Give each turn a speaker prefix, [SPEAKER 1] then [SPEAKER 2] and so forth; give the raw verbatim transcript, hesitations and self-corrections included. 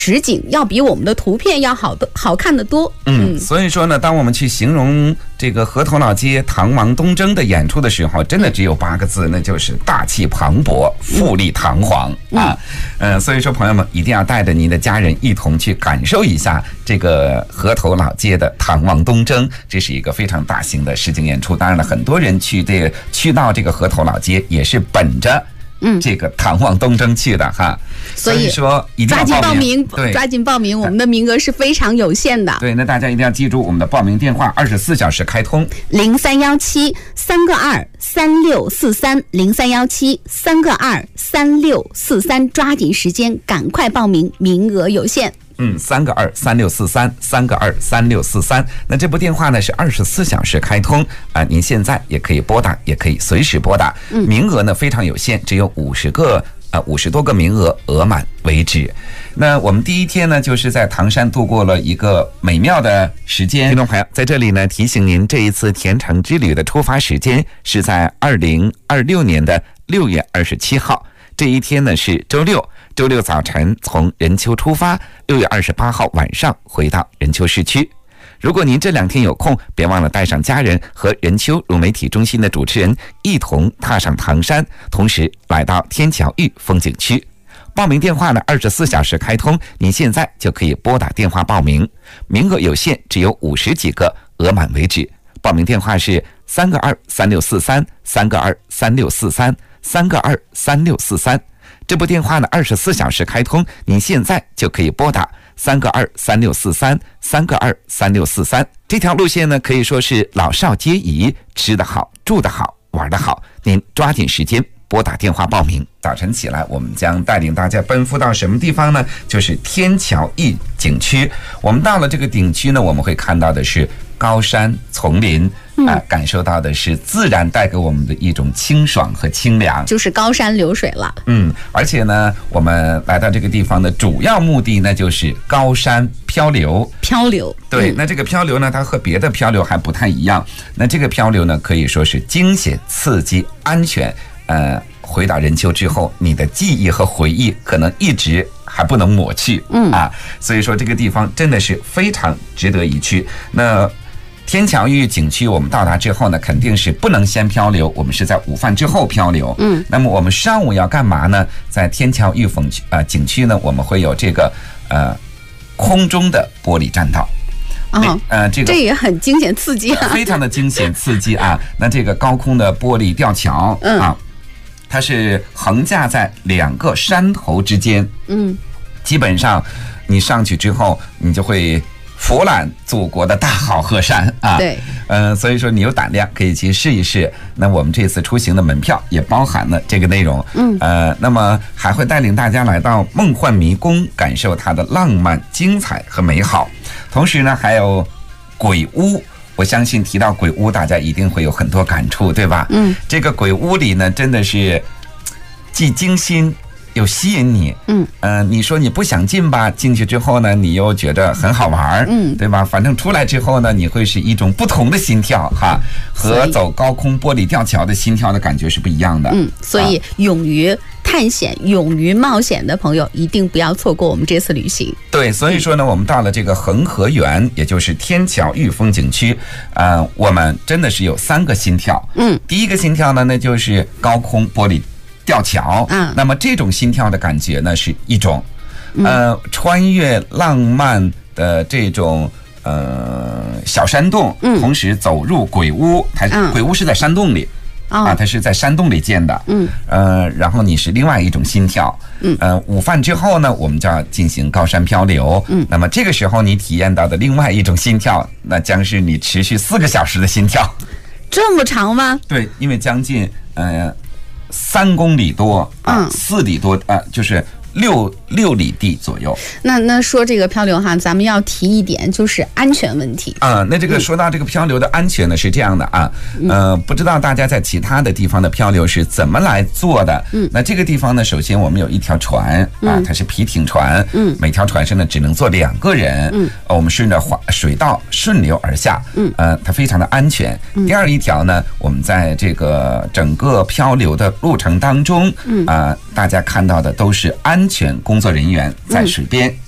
[SPEAKER 1] 实景要比我们的图片要好的好看得多。
[SPEAKER 2] 嗯，所以说呢，当我们去形容这个河头老街唐王东征的演出的时候，真的只有八个字，那就是大气磅礴，富丽堂皇、嗯、啊。呃，所以说朋友们一定要带着您的家人一同去感受一下这个河头老街的唐王东征，这是一个非常大型的实景演出。当然了，很多人去这去到这个河头老街也是本着嗯，这个唐王东征去的哈，
[SPEAKER 1] 所以
[SPEAKER 2] 说一定要
[SPEAKER 1] 抓紧报名，
[SPEAKER 2] 对，
[SPEAKER 1] 抓紧报名，我们的名额是非常有限的。
[SPEAKER 2] 对，那大家一定要记住我们的报名电话，二十四小时开通，
[SPEAKER 1] 零三幺七三个二三六四三，零三幺七三个二三六四三，抓紧时间，赶快报名，名额有限。
[SPEAKER 2] 嗯，三个二三六四三，三个二三六四三。那这部电话呢是二十四小时开通啊、呃，您现在也可以拨打，也可以随时拨打。嗯，名额呢非常有限，只有五十个呃五十多个名额，额满为止。那我们第一天呢，就是在唐山度过了一个美妙的时间。听众朋友，在这里呢提醒您，这一次甜橙之旅的出发时间是在二零二六年的六月二十七号。这一天呢是周六，周六早晨从任丘出发，六月二十八号晚上回到任丘市区。如果您这两天有空，别忘了带上家人和任丘融媒体中心的主持人一同踏上唐山，同时来到天桥峪风景区。报名电话呢二十四小时开通，您现在就可以拨打电话报名，名额有限，只有五十几个，额满为止。报名电话是三个二三六四三，三个二三六四三，三个二三六四三。这部电话呢二十四小时开通，您现在就可以拨打三个二三六四三，三个二三六四三。这条路线呢可以说是老少皆宜，吃得好，住得好，玩得好，您抓紧时间拨打电话报名。早晨起来，我们将带领大家奔赴到什么地方呢？就是天桥峪景区。我们到了这个景区呢，我们会看到的是高山丛林啊、呃，感受到的是自然带给我们的一种清爽和清凉，
[SPEAKER 1] 就是高山流水了。
[SPEAKER 2] 嗯，而且呢，我们来到这个地方的主要目的呢，就是高山漂流。
[SPEAKER 1] 漂流，
[SPEAKER 2] 对，那这个漂流呢，它和别的漂流还不太一样。那这个漂流呢，可以说是惊险、刺激、安全。呃，回到任丘之后，你的记忆和回忆可能一直还不能抹去。嗯啊，所以说这个地方真的是非常值得一去。那天桥峪景区我们到达之后呢，肯定是不能先漂流，我们是在午饭之后漂流。嗯，那么我们上午要干嘛呢？在天桥峪风呃景区呢，我们会有这个呃空中的玻璃栈道。
[SPEAKER 1] 哦，呃，这个这也很惊险刺激啊，
[SPEAKER 2] 非常的惊险刺激啊。那这个高空的玻璃吊桥，嗯啊，它是横架在两个山头之间。嗯，基本上你上去之后，你就会俯览祖国的大好河山啊。对，呃，所以说你有胆量可以去试一试。那我们这次出行的门票也包含了这个内容。嗯，呃，那么还会带领大家来到梦幻迷宫，感受它的浪漫、精彩和美好。同时呢，还有鬼屋。我相信提到鬼屋，大家一定会有很多感触，对吧？嗯，这个鬼屋里呢，真的是既惊心又吸引你。嗯，呃，你说你不想进吧，进去之后呢，你又觉得很好玩，嗯，对吧？反正出来之后呢，你会是一种不同的心跳哈，和走高空玻璃吊桥的心跳的感觉是不一样的。嗯，
[SPEAKER 1] 所以勇于探险、勇于冒险的朋友，一定不要错过我们这次旅行。
[SPEAKER 2] 对，所以说呢，我们到了这个恒河园，也就是天桥峪风景区，呃，我们真的是有三个心跳。嗯，第一个心跳呢，那就是高空玻璃吊桥。嗯，那么这种心跳的感觉呢，是一种，呃，穿越浪漫的这种呃小山洞，嗯，同时走入鬼屋，它、嗯、鬼屋是在山洞里。啊，它是在山洞里建的，嗯，呃，然后你是另外一种心跳，嗯，呃，午饭之后呢，我们就要进行高山漂流，嗯，那么这个时候你体验到的另外一种心跳，那将是你持续四个小时的心跳，
[SPEAKER 1] 这么长吗？
[SPEAKER 2] 对，因为将近呃三公里多啊，四、呃、里多啊、呃，就是六六里地左右。
[SPEAKER 1] 那那说这个漂流哈，咱们要提一点，就是安全问题
[SPEAKER 2] 啊、呃。那这个说到这个漂流的安全呢，是这样的啊，呃，不知道大家在其他的地方的漂流是怎么来做的？嗯，那这个地方呢，首先我们有一条船啊，它是皮艇船，嗯，每条船上呢只能坐两个人，嗯，我们顺着滑水道顺流而下，嗯，呃，它非常的安全。第二一条呢，我们在这个整个漂流的路程当中，嗯啊、呃，大家看到的都是安全工作人员在水边